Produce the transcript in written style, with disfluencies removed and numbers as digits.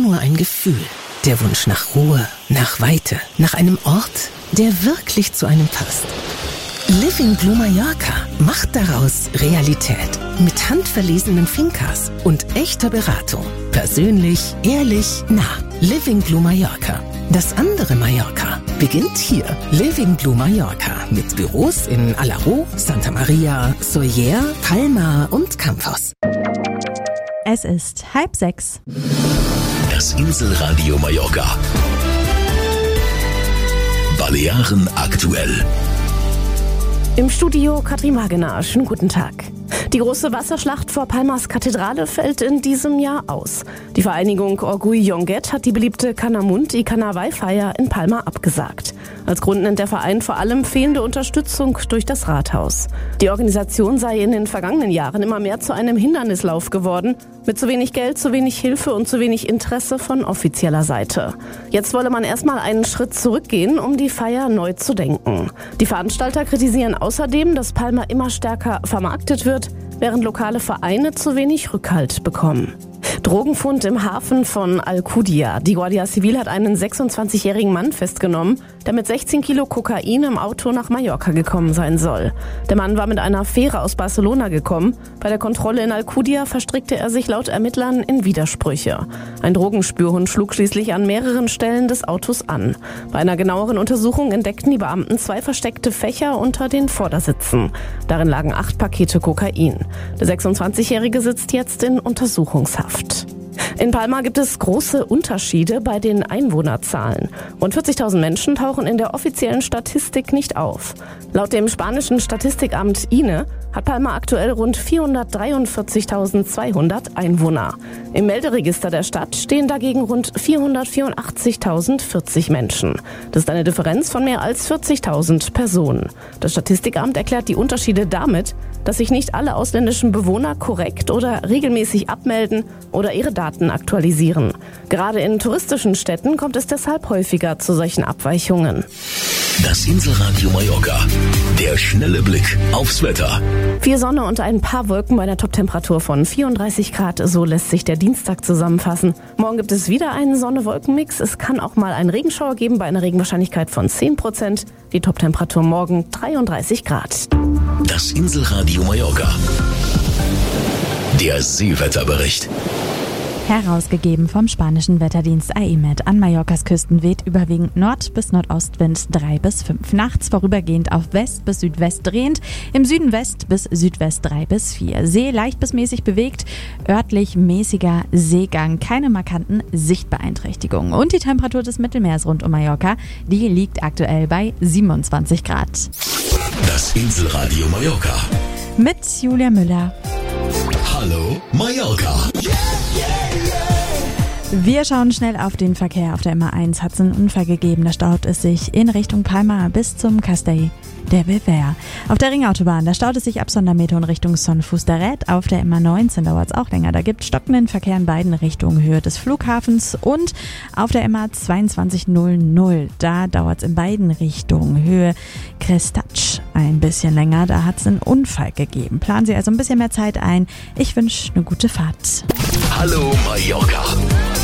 nur ein Gefühl. Der Wunsch nach Ruhe, nach Weite, nach einem Ort, der wirklich zu einem passt. Living Blue Mallorca macht daraus Realität. Mit handverlesenen Fincas und echter Beratung. Persönlich, ehrlich, nah. Living Blue Mallorca. Das andere Mallorca beginnt hier. Living Blue Mallorca mit Büros in Alaró, Santa Maria, Sóller, Palma und Campos. Es ist 5:30. Das Inselradio Mallorca. Balearen aktuell. Im Studio Katrin Wagener. Schönen guten Tag. Die große Wasserschlacht vor Palmas Kathedrale fällt in diesem Jahr aus. Die Vereinigung Orgull Llonguet hat die beliebte Canamunt y Carnaval-Feier in Palma abgesagt. Als Grund nennt der Verein vor allem fehlende Unterstützung durch das Rathaus. Die Organisation sei in den vergangenen Jahren immer mehr zu einem Hindernislauf geworden, mit zu wenig Geld, zu wenig Hilfe und zu wenig Interesse von offizieller Seite. Jetzt wolle man erstmal einen Schritt zurückgehen, um die Feier neu zu denken. Die Veranstalter kritisieren außerdem, dass Palma immer stärker vermarktet wird, während lokale Vereine zu wenig Rückhalt bekommen. Drogenfund im Hafen von Alcúdia. Die Guardia Civil hat einen 26-jährigen Mann festgenommen, der mit 16 Kilo Kokain im Auto nach Mallorca gekommen sein soll. Der Mann war mit einer Fähre aus Barcelona gekommen. Bei der Kontrolle in Alcúdia verstrickte er sich laut Ermittlern in Widersprüche. Ein Drogenspürhund schlug schließlich an mehreren Stellen des Autos an. Bei einer genaueren Untersuchung entdeckten die Beamten 2 versteckte Fächer unter den Vordersitzen. Darin lagen 8 Pakete Kokain. Der 26-Jährige sitzt jetzt in Untersuchungshaft. In Palma gibt es große Unterschiede bei den Einwohnerzahlen. Rund 40.000 Menschen tauchen in der offiziellen Statistik nicht auf. Laut dem spanischen Statistikamt INE hat Palma aktuell rund 443.200 Einwohner. Im Melderegister der Stadt stehen dagegen rund 484.040 Menschen. Das ist eine Differenz von mehr als 40.000 Personen. Das Statistikamt erklärt die Unterschiede damit, dass sich nicht alle ausländischen Bewohner korrekt oder regelmäßig abmelden oder ihre Daten aktualisieren. Gerade in touristischen Städten kommt es deshalb häufiger zu solchen Abweichungen. Das Inselradio Mallorca. Der schnelle Blick aufs Wetter. Viel Sonne und ein paar Wolken bei einer Toptemperatur von 34 Grad. So lässt sich der Dienstag zusammenfassen. Morgen gibt es wieder einen Sonne-Wolken-Mix. Es kann auch mal einen Regenschauer geben bei einer Regenwahrscheinlichkeit von 10%. Die Toptemperatur morgen 33 Grad. Das Inselradio Mallorca. Der Seewetterbericht. Herausgegeben vom spanischen Wetterdienst AEMET. An Mallorcas Küsten weht überwiegend Nord- bis Nordostwind 3 bis 5. Nachts vorübergehend auf West bis Südwest drehend. Im Süden West bis Südwest 3 bis 4. See leicht bis mäßig bewegt. Örtlich mäßiger Seegang. Keine markanten Sichtbeeinträchtigungen. Und die Temperatur des Mittelmeers rund um Mallorca, die liegt aktuell bei 27 Grad. Das Inselradio Mallorca. Mit Julia Müller. Hallo Mallorca. Wir schauen schnell auf den Verkehr. Auf der MA1 hat es einen Unfall gegeben. Da staut es sich in Richtung Palma bis zum Castell de Belver. Auf der Ringautobahn, da staut es sich ab Sondermeter in Richtung Son Fustaret. Auf der MA19 dauert es auch länger. Da gibt es stockenden Verkehr in beiden Richtungen, Höhe des Flughafens. Und auf der MA 2200, da dauert es in beiden Richtungen, Höhe Krestatsch, ein bisschen länger. Da hat es einen Unfall gegeben. Planen Sie also ein bisschen mehr Zeit ein. Ich wünsche eine gute Fahrt. Hallo Mallorca.